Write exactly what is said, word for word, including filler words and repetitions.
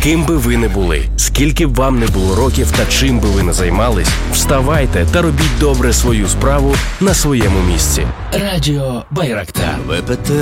Ким би ви не були, скільки б вам не було років та чим би ви не займались, вставайте та робіть добре свою справу на своєму місці. Радіо Байрактар. ВПТ